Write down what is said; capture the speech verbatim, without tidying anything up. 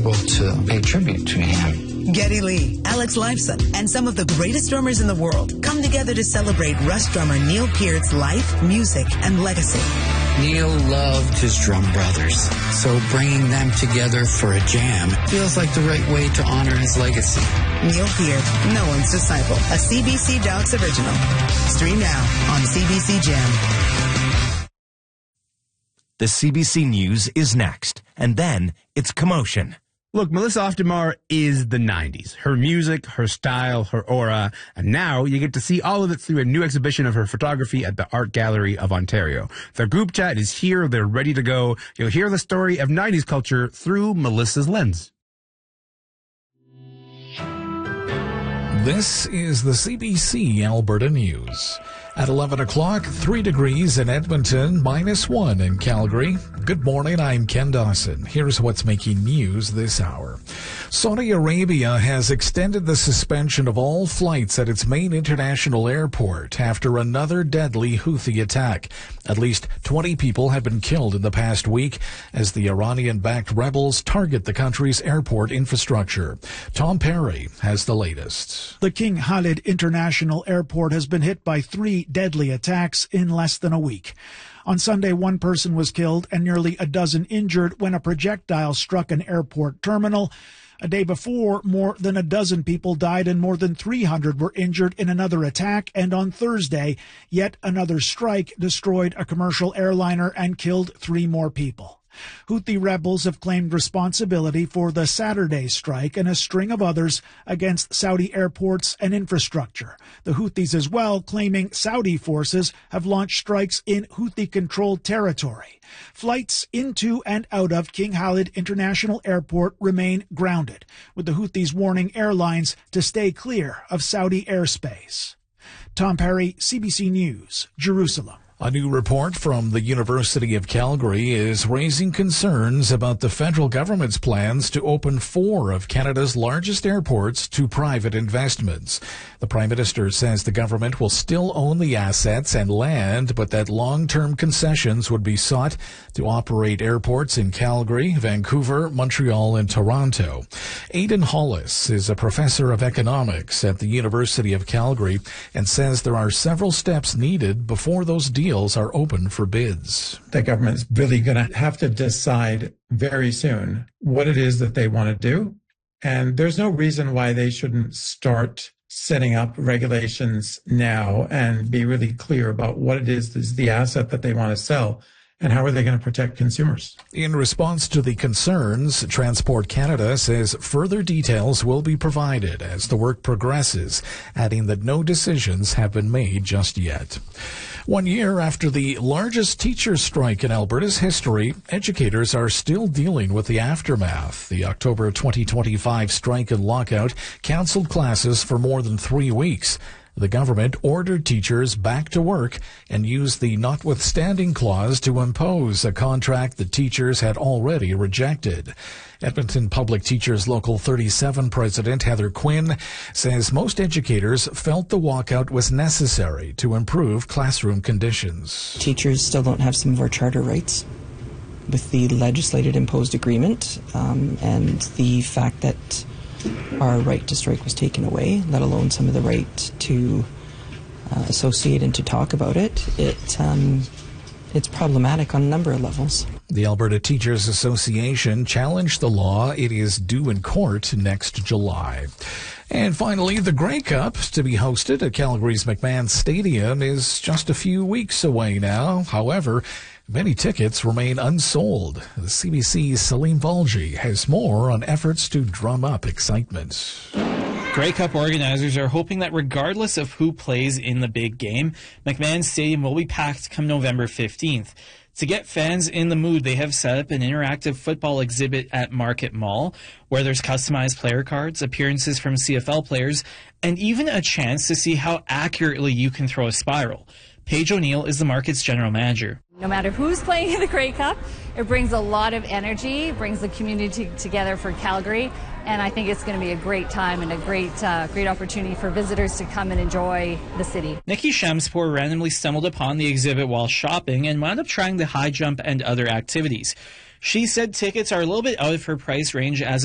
able to pay tribute to him. Geddy Lee, Alex Lifeson, and some of the greatest drummers in the world come together to celebrate Rush drummer Neil Peart's life, music, and legacy. Neil loved his drum brothers, so bringing them together for a jam feels like the right way to honor his legacy. Neil Peart, no one's disciple, a C B C Docs original. Stream now on C B C Gem. The C B C News is next, and then it's Commotion. Look, Melissa Oftemar is the nineties. Her music, her style, her aura, and now you get to see all of it through a new exhibition of her photography at the Art Gallery of Ontario. The group chat is here. They're ready to go. You'll hear the story of nineties culture through Melissa's lens. This is the C B C Alberta News. At eleven o'clock, three degrees in Edmonton, minus one in Calgary. Good morning, I'm Ken Dawson. Here's what's making news this hour. Saudi Arabia has extended the suspension of all flights at its main international airport after another deadly Houthi attack. At least twenty people have been killed in the past week as the Iranian-backed rebels target the country's airport infrastructure. Tom Perry has the latest. The King Khalid International Airport has been hit by three deadly attacks in less than a week. On Sunday, one person was killed and nearly a dozen injured when a projectile struck an airport terminal. A day before, more than a dozen people died and more than three hundred were injured in another attack. And on Thursday, yet another strike destroyed a commercial airliner and killed three more people. Houthi rebels have claimed responsibility for the Saturday strike and a string of others against Saudi airports and infrastructure. The Houthis as well claiming Saudi forces have launched strikes in Houthi-controlled territory. Flights into and out of King Khalid International Airport remain grounded, with the Houthis warning airlines to stay clear of Saudi airspace. Tom Perry, C B C News, Jerusalem. A new report from the University of Calgary is raising concerns about the federal government's plans to open four of Canada's largest airports to private investments. The Prime Minister says the government will still own the assets and land, but that long-term concessions would be sought to operate airports in Calgary, Vancouver, Montreal, and Toronto. Aidan Hollis is a professor of economics at the University of Calgary and says there are several steps needed before those deals Deals are open for bids. The government's really going to have to decide very soon what it is that they want to do. And there's no reason why they shouldn't start setting up regulations now and be really clear about what it is is the asset that they want to sell and how are they going to protect consumers. In response to the concerns, Transport Canada says further details will be provided as the work progresses, adding that no decisions have been made just yet. One year after the largest teachers' strike in Alberta's history, educators are still dealing with the aftermath. The October twenty twenty-five strike and lockout canceled classes for more than three weeks. The government ordered teachers back to work and used the notwithstanding clause to impose a contract that teachers had already rejected. Edmonton Public Teachers Local thirty-seven President Heather Quinn says most educators felt the walkout was necessary to improve classroom conditions. Teachers still don't have some of our charter rights with the legislated imposed agreement, um, and the fact that our right to strike was taken away, let alone some of the right to uh, associate and to talk about it. It um, it's problematic on a number of levels. The Alberta Teachers Association challenged the law. It is due in court next July. And finally, the Grey Cup, to be hosted at Calgary's McMahon Stadium, is just a few weeks away now. However, many tickets remain unsold. The C B C's Salim Valji has more on efforts to drum up excitement. Grey Cup organizers are hoping that regardless of who plays in the big game, McMahon Stadium will be packed come November fifteenth. To get fans in the mood, they have set up an interactive football exhibit at Market Mall, where there's customized player cards, appearances from C F L players, and even a chance to see how accurately you can throw a spiral. Paige O'Neill is the market's general manager. No matter who's playing in the Grey Cup, it brings a lot of energy, brings the community together for Calgary, and I think it's going to be a great time and a great uh, great opportunity for visitors to come and enjoy the city. Nikki Shamspor randomly stumbled upon the exhibit while shopping and wound up trying the high jump and other activities. She said tickets are a little bit out of her price range as